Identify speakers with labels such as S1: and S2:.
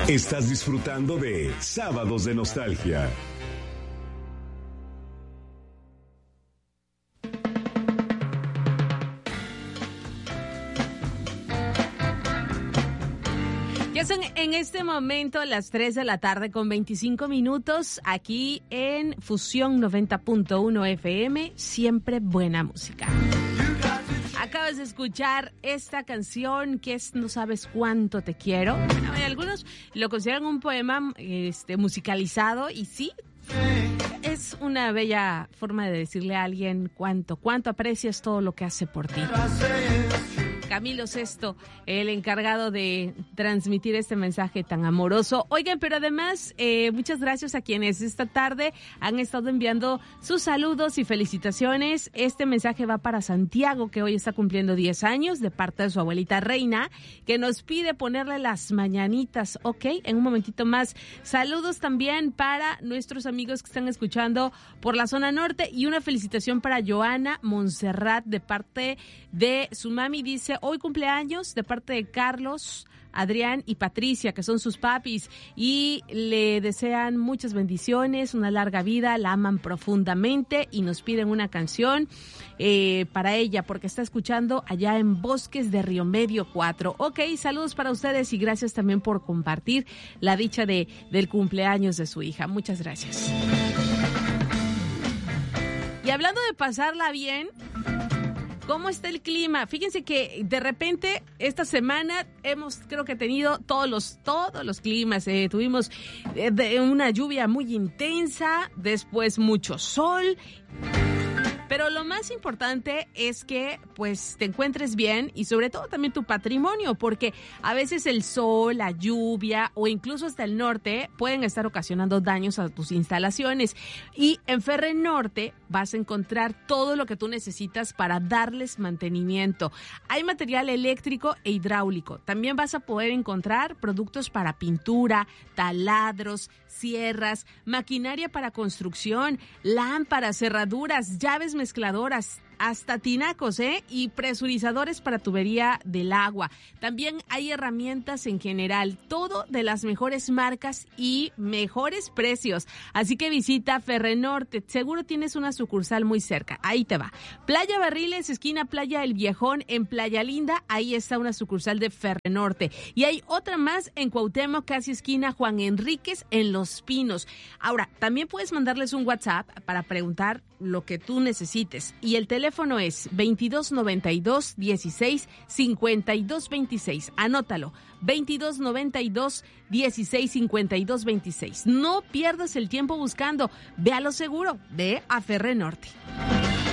S1: Estás disfrutando de Sábados de Nostalgia.
S2: Ya son en este momento las 3 de la tarde con 25 minutos aquí en Fusión 90.1 FM, siempre buena música. Acabas de escuchar esta canción que es No sabes cuánto te quiero. Bueno, algunos lo consideran un poema musicalizado y sí, es una bella forma de decirle a alguien cuánto aprecias todo lo que hace por ti. Camilo Sesto, el encargado de transmitir este mensaje tan amoroso. Oigan, pero además, muchas gracias a quienes esta tarde han estado enviando sus saludos y felicitaciones. Este mensaje va para Santiago, que hoy está cumpliendo 10 años, de parte de su abuelita Reina, que nos pide ponerle las mañanitas. Ok, en un momentito más. Saludos también para nuestros amigos que están escuchando por la zona norte y una felicitación para Joana Montserrat, de parte de su mami. Dice, hoy cumpleaños de parte de Carlos, Adrián y Patricia, que son sus papis, y le desean muchas bendiciones, una larga vida, la aman profundamente y nos piden una canción para ella, porque está escuchando allá en Bosques de Río Medio 4. Ok, saludos para ustedes y gracias también por compartir la dicha del cumpleaños de su hija. Muchas gracias. Y hablando de pasarla bien, ¿cómo está el clima? Fíjense que de repente esta semana hemos, creo que tenido todos los climas. Tuvimos una lluvia muy intensa, después mucho sol. Pero lo más importante es que pues te encuentres bien y sobre todo también tu patrimonio, porque a veces el sol, la lluvia o incluso hasta el norte pueden estar ocasionando daños a tus instalaciones. Y en Ferrenorte vas a encontrar todo lo que tú necesitas para darles mantenimiento. Hay material eléctrico e hidráulico. También vas a poder encontrar productos para pintura, taladros, sierras, maquinaria para construcción, lámparas, cerraduras, llaves mezcladoras, hasta tinacos, y presurizadores para tubería del agua. También hay herramientas en general, todo de las mejores marcas y mejores precios. Así que visita Ferrenorte, seguro tienes una sucursal muy cerca. Ahí te va. Playa Barriles, esquina Playa El Viejón, en Playa Linda, ahí está una sucursal de Ferrenorte. Y hay otra más en Cuauhtémoc, casi esquina Juan Enríquez, en Los Pinos. Ahora, también puedes mandarles un WhatsApp para preguntar lo que tú necesites. Y el teléfono es 2292 16 52 26. Anótalo, 2292 16 52 26. No pierdas el tiempo buscando. Ve a lo seguro, ve a Ferrenorte.